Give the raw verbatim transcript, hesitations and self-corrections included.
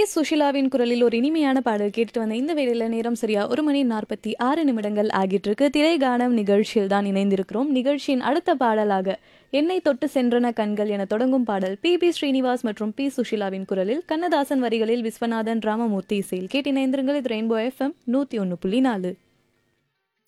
சுஷிலாவின் குரலில் ஒரு இனிமையான பாடல் கேட்டுட்டு வந்த இந்த வேளையில நேரம் சரியா ஒரு மணி நாற்பத்தி ஆறு நிமிடங்கள் ஆகிட்டு இருக்கு. திரைகானம் நிகழ்ச்சியில் தான் இணைந்திருக்கிறோம். நிகழ்ச்சியின் அடுத்த பாடலாக என்னை தொட்டு சென்றன கண்கள் என தொடங்கும் பாடல் பி பி ஸ்ரீனிவாஸ் மற்றும் பி சுஷிலாவின் குரலில், கண்ணதாசன் வரிகளில் விஸ்வநாதன் ராமமூர்த்தி இசையில் கேட்டு இணைந்திருங்கள். இது ரெயின்போ எஃப்எம் நூத்தி ஒன்னு புள்ளி நாலு.